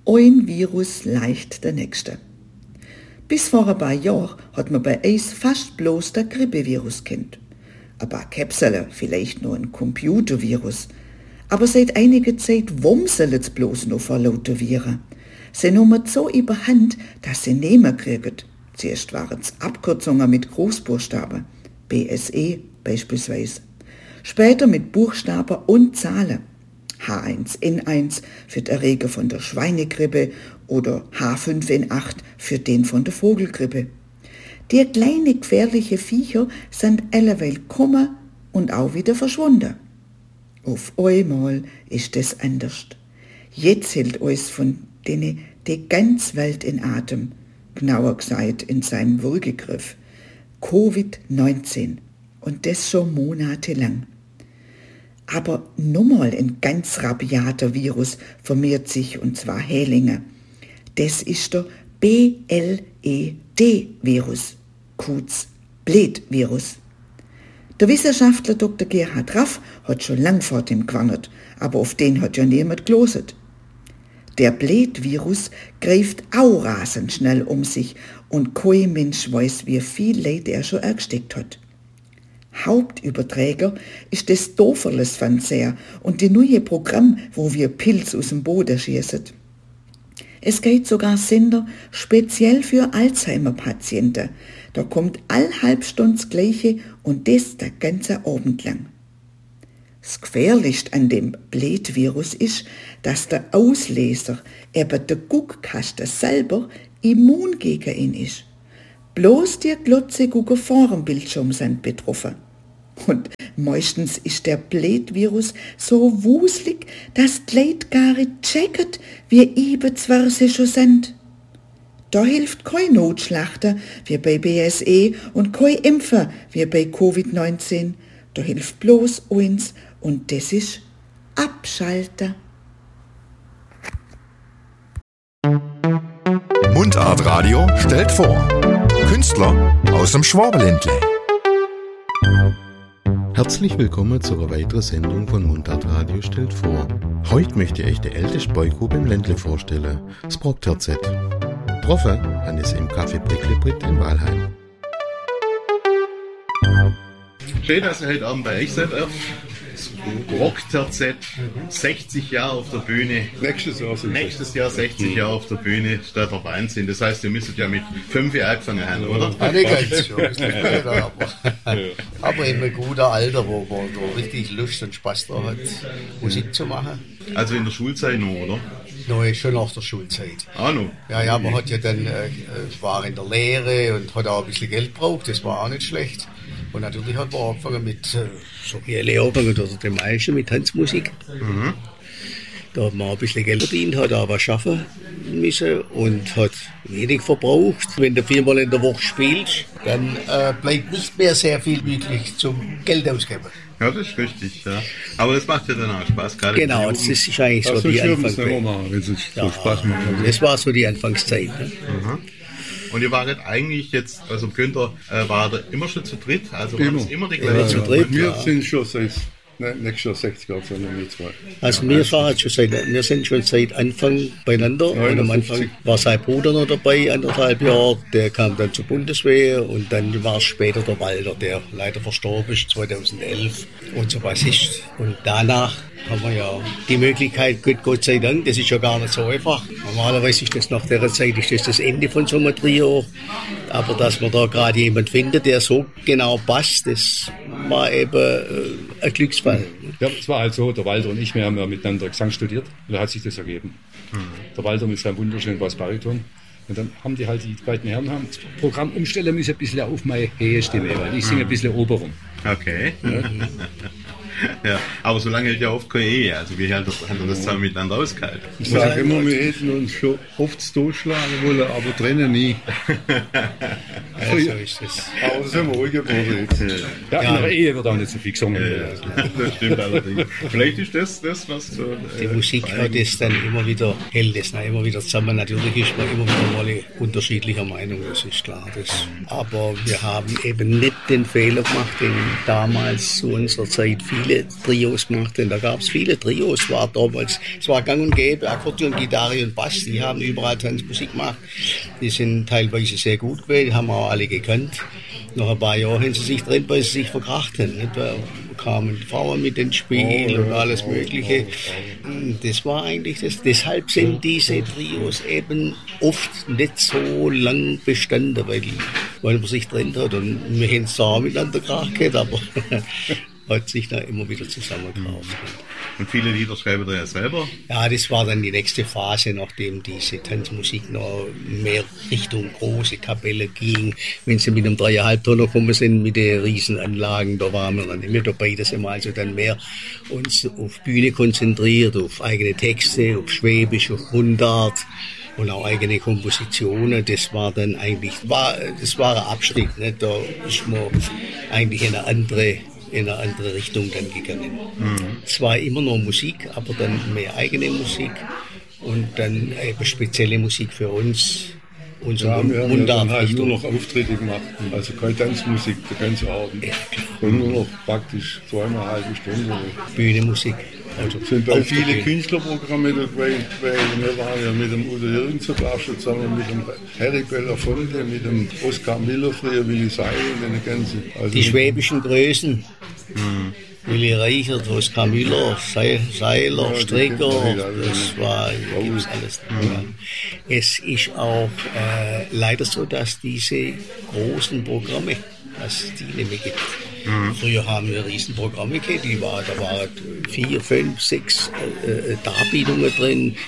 ein Virus leicht der nächste. Bis vor ein paar Jahren hat man bei uns fast bloß der Grippevirus kennt. Ein paar Käpsele, vielleicht nur ein Computervirus. Aber seit einiger Zeit wumseln es bloß noch vor lauter Viren. Sie nehmen so überhand, dass sie Namen kriegen. Zuerst waren es Abkürzungen mit Großbuchstaben, BSE beispielsweise. Später mit Buchstaben und Zahlen. H1N1 für die Erreger von der Schweinegrippe oder H5N8 für den von der Vogelgrippe. Die kleinen gefährliche Viecher sind alleweil gekommen und auch wieder verschwunden. Auf einmal ist das anders. Jetzt hält uns von denen die ganze Welt in Atem, genauer gesagt in seinem Würgegriff. Covid-19 und das schon monatelang. Aber nochmal ein ganz rabiater Virus vermehrt sich und zwar Hählinge. Das ist der BLED-Virus, kurz Bled-Virus. Der Wissenschaftler Dr. Gerhard Raff hat schon lang vor dem gewarnt, aber auf den hat ja niemand geloset. Der Bled-Virus greift auch rasend schnell um sich und kein Mensch weiß, wie viel Leid er schon angesteckt hat. Hauptüberträger ist das Doferles-Fernseher und die neue Programm, wo wir Pilz aus dem Boden schießen. Es gibt sogar Sender speziell für Alzheimer-Patienten. Da kommt alle halb Stunde das Gleiche und das der ganze Abend lang. Das Gefährlichste an dem Bled-Virus ist, dass der Ausleser, eben der Guckkasten selber, immun gegen ihn ist. Bloß die Glotze-Gucker vor dem Bildschirm sind betroffen. Und meistens ist der Bled-Virus so wuselig, dass die Leute gar nicht checken, wie eben sie schon sind. Da hilft kein Notschlachter wie bei BSE und kein Impfer wie bei Covid-19. Da hilft bloß eins und das ist Abschalten. Mundart Radio stellt vor. Künstler aus dem Schwabenländle. Herzlich willkommen zu einer weiteren Sendung von Mundart Radio stellt vor. Heute möchte ich euch die älteste Boygruppe im Ländle vorstellen, das Brockterzett. Getroffen habe ich es im Café Brecklebrit in Walheim. Schön, dass ihr heute Abend bei euch seid. Das Brockterzett, 60 Jahre auf der Bühne. Nächstes Jahr 60 Jahre auf der Bühne statt der Wahnsinn. Das heißt, ihr müsstet ja mit 5 Jahren angefangen haben, oder? Ja, nicht ganz, schon ein bisschen später, aber in einem guten Alter, wo man richtig Lust und Spaß da hat, Musik zu machen. Also in der Schulzeit noch, oder? Nein, schon nach der Schulzeit. Ah, noch? Ja, man hat ja dann, war in der Lehre und hat auch ein bisschen Geld gebraucht, das war auch nicht schlecht. Und natürlich hat man angefangen mit, so wie alle angefangen, oder die meisten mit Tanzmusik. Mhm. Da hat man auch ein bisschen Geld verdient, hat auch was schaffen müssen und hat wenig verbraucht. Wenn du 4-mal in der Woche spielst, dann bleibt nicht mehr sehr viel möglich zum Geld ausgeben. Ja, das ist richtig, ja. Aber das macht ja dann auch Spaß, gerade. Genau, das ist eigentlich so die Anfangszeit. Spaß macht. Das war so die Anfangszeit. Ne? Mhm. Und ihr wart eigentlich jetzt, also Günther, war da immer schon zu dritt? Also waren es immer die gleichen? Zu dritt, wir sind schon seit nächstes Jahr 60 Jahre, sondern wir zwei. Also wir sind schon seit Anfang beieinander. Und am Anfang war sein Bruder noch dabei, 1,5 Jahre. Der kam dann zur Bundeswehr und dann war es später der Walter, der leider verstorben ist, 2011, unser Bassist. Und danach haben wir ja die Möglichkeit, Gott sei Dank, das ist ja gar nicht so einfach. Normalerweise ist das nach der Zeit das Ende von so einem Trio. Aber dass man da gerade jemand findet, der so genau passt, das war eben ein Glücksfall. Ja, es war halt so, der Walter und ich, wir haben ja miteinander Gesang studiert und da hat sich das ergeben. Der Walter mit seinem wunderschönen Bass-Bariton. Und dann haben die beiden Herren das Programm umstellen müssen, ein bisschen auf meine Stimme, weil ich singe ein bisschen Oberum. Okay. Ja. Ja, aber so lange hält ja oft keine Ehe, also wie hat er das zusammen miteinander ausgehalten? Ich sage immer, wir hätten uns schon oft durchschlagen wollen, aber trennen nie. Ja, so ist es. Aber das sind wir ruhig geworden jetzt. Ja, in der Ehe wird auch nicht so viel gesungen. Ja, das stimmt allerdings. Vielleicht ist das was so... Die Musik hat es dann immer wieder, hält es dann immer wieder zusammen. Natürlich ist man immer wieder mal unterschiedlicher Meinung, das ist klar. Aber wir haben eben nicht den Fehler gemacht, den damals zu unserer Zeit viele viele Trios gemacht haben. Da gab es viele Trios, es war gang und gäbe, Akkordeon, Gitarre und Bass, die haben überall Tanzmusik gemacht. Die sind teilweise sehr gut gewesen, haben auch alle gekannt. Nach ein paar Jahren haben sie sich drin, weil sie sich verkracht haben. Nicht? Da kamen Frauen mit ins Spiel und alles Mögliche. Das war eigentlich das. Deshalb sind diese Trios eben oft nicht so lang bestanden, weil man sich drin hat. Und wir haben es auch miteinander gehabt, aber hat sich da immer wieder zusammengerauft. Und viele Lieder schreibt er ja selber? Ja, das war dann die nächste Phase, nachdem diese Tanzmusik noch mehr Richtung große Kapelle ging. Wenn sie mit einem 3,5 Tonner gekommen sind, mit den Riesenanlagen, da waren wir dann nicht mehr dabei. Da sind wir also dann mehr uns auf Bühne konzentriert, auf eigene Texte, auf Schwäbisch, auf Mundart und auch eigene Kompositionen. Das war dann eigentlich, das war ein Abstieg. Nicht? Da ist man eigentlich in eine andere Richtung dann gegangen. Es war immer noch Musik, aber dann mehr eigene Musik und dann eben spezielle Musik für uns. Wir haben dann halt nur noch Auftritte gemacht, also keine Tanzmusik den ganzen Abend. Ja, und nur noch praktisch 2,5 Stunden. Bühnenmusik. Also sind auch viele Künstlerprogramme dabei. Wir waren ja mit dem Udo Jürgens zusammen, mit dem Harry Belafonte, mit dem Oskar Miller, früher Willi Seil und den ganzen. Also die schwäbischen Größen. Willi Reichert, Oskar Müller, Seiler, Strecker, das war gibt's alles. Ja. Es ist auch leider so, dass diese großen Programme, dass die nicht mehr gibt. Früher haben wir Riesenprogramme gehabt, da waren 4, 5, 6 Darbietungen drin,